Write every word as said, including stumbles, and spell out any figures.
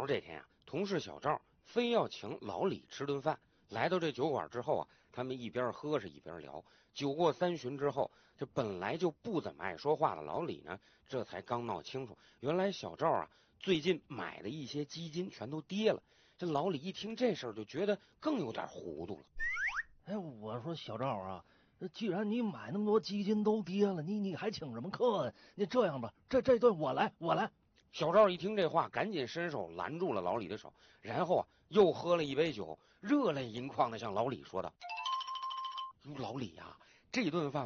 着这天啊，同事小赵非要请老李吃顿饭。来到这酒馆之后啊，他们一边喝着一边聊。酒过三巡之后，这本来就不怎么爱说话的老李呢，这才刚闹清楚，原来小赵啊最近买的一些基金全都跌了。这老李一听这事儿，就觉得更有点糊涂了。 哎，我说小赵啊，既然你买那么多基金都跌了，你你还请什么客呀？你这样吧，这这顿我来，我来。 小赵一听这话，赶紧伸手拦住了老李的手，然后啊又喝了一杯酒，热泪盈眶的向老李说道：“老李呀、啊，这顿饭